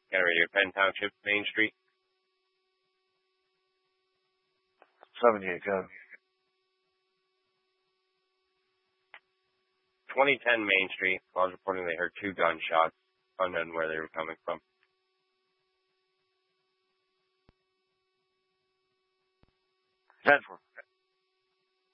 Got radio, Penn Township, Main Street. 78, go. 2010 Main Street. Calls reporting they heard 2 gunshots, unknown where they were coming from. 10-4.